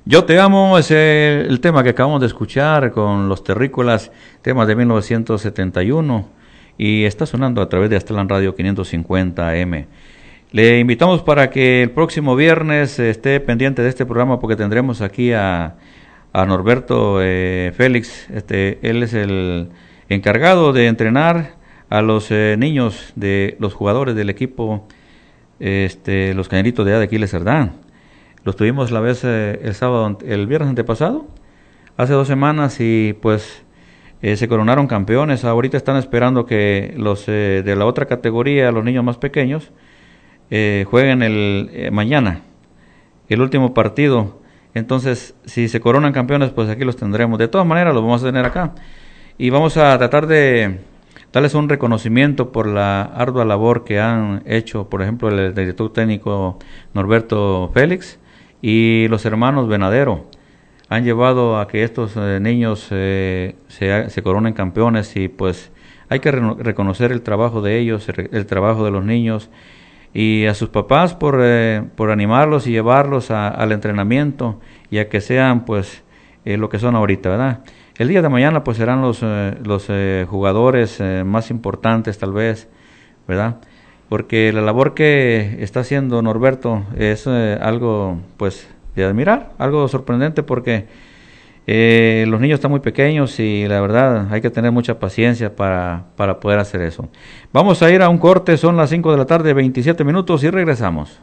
Yo te amo es el tema que acabamos de escuchar con los Terrícolas, temas de 1971, y está sonando a través de Aztlán Radio 550 AM. Le invitamos para que el próximo viernes esté pendiente de este programa porque tendremos aquí a Norberto Félix. Él es el encargado de entrenar a los niños de los jugadores del equipo, los Cañeritos de Aquiles Cerdán. Los tuvimos la vez el viernes antepasado, hace 2 semanas, y pues se coronaron campeones. Ahorita están esperando que los de la otra categoría, los niños más pequeños, jueguen mañana, el último partido. Entonces, si se coronan campeones, pues aquí los tendremos. De todas maneras, los vamos a tener acá. Y vamos a tratar de darles un reconocimiento por la ardua labor que han hecho, por ejemplo, el director técnico Norberto Félix y los hermanos Venadero. Han llevado a que estos niños se coronen campeones, y pues hay que reconocer el trabajo de ellos, el trabajo de los niños, y a sus papás por animarlos y llevarlos al entrenamiento y a que sean pues lo que son ahorita, ¿verdad? El día de mañana pues serán los jugadores más importantes tal vez, ¿verdad? Porque la labor que está haciendo Norberto es algo pues de admirar, algo sorprendente, porque los niños están muy pequeños y la verdad hay que tener mucha paciencia para poder hacer eso. Vamos a ir a un corte, son las 5 de la tarde, 27 minutos, y regresamos.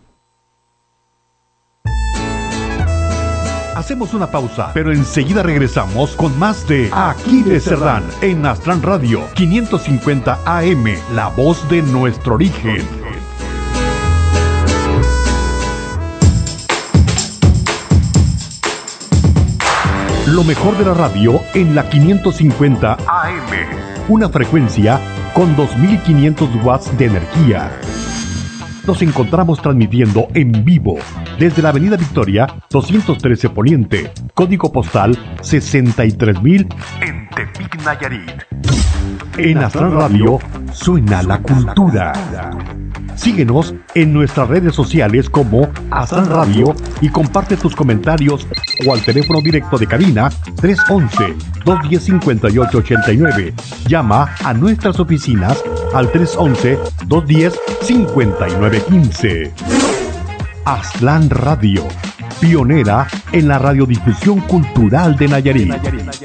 Hacemos una pausa, pero enseguida regresamos con más de Aquiles Cerdán en Aztlán Radio 550 AM, la voz de nuestro origen. Lo mejor de la radio en la 550 AM, una frecuencia con 2500 watts de energía. Nos encontramos transmitiendo en vivo desde la Avenida Victoria 213 Poniente, código postal 63000 en Tepic, Nayarit. En Aztlán Radio suena la cultura. Síguenos en nuestras redes sociales como Aztlán Radio y comparte tus comentarios o al teléfono directo de cabina 311-210-5889. Llama a nuestras oficinas al 311-210-5915. Aztlán Radio, pionera en la radiodifusión cultural de Nayarit.